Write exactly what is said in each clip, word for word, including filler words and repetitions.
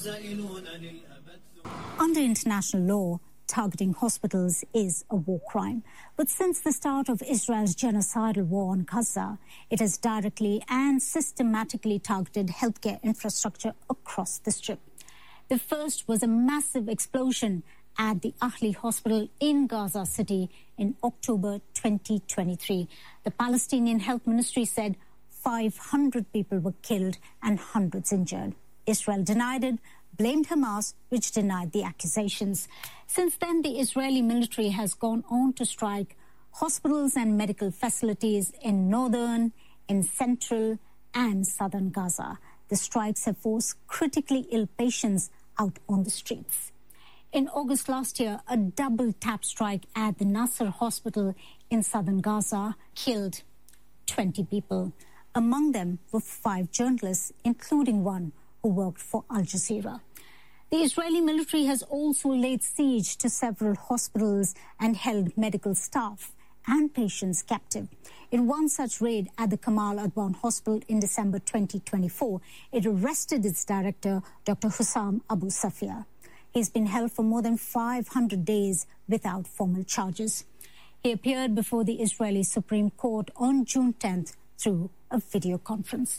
Under international law, targeting hospitals is a war crime. But since the start of Israel's genocidal war on Gaza, it has directly and systematically targeted healthcare infrastructure across the Strip. The first was a massive explosion at the Ahli Hospital in Gaza City in October twenty twenty-three. The Palestinian Health Ministry said five hundred people were killed and hundreds injured. Israel denied it, blamed Hamas, which denied the accusations. Since then, the Israeli military has gone on to strike hospitals and medical facilities in northern, in central and southern Gaza. The strikes have forced critically ill patients out on the streets. In August last year, a double-tap strike at the Nasser Hospital in southern Gaza killed twenty people. Among them were five journalists, including one who worked for Al Jazeera. The Israeli military has also laid siege to several hospitals and held medical staff and patients captive. In one such raid at the Kamal Adwan Hospital in December twenty twenty-four, it arrested its director, Doctor Hussam Abu Safia. He's been held for more than five hundred days without formal charges. He appeared before the Israeli Supreme Court on June tenth through a video conference.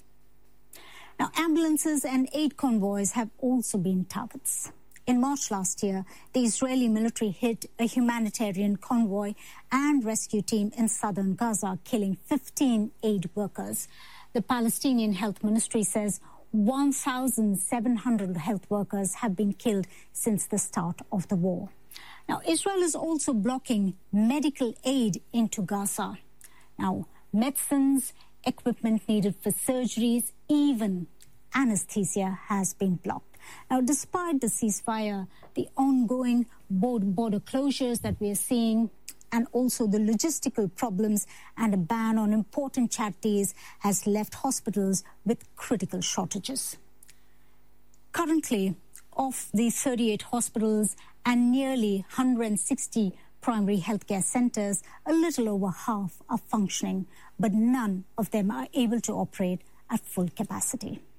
Now, ambulances and aid convoys have also been targets. In March last year, the Israeli military hit a humanitarian convoy and rescue team in southern Gaza, killing fifteen aid workers. The Palestinian Health Ministry says one thousand seven hundred health workers have been killed since the start of the war. Now, Israel is also blocking medical aid into Gaza. Now, medicines, equipment needed for surgeries, even anesthesia has been blocked. Now, despite the ceasefire, the ongoing border closures that we are seeing and also the logistical problems and a ban on important charities has left hospitals with critical shortages. Currently, of the thirty-eight hospitals and nearly one hundred sixty primary healthcare centres, a little over half are functioning, but none of them are able to operate at full capacity.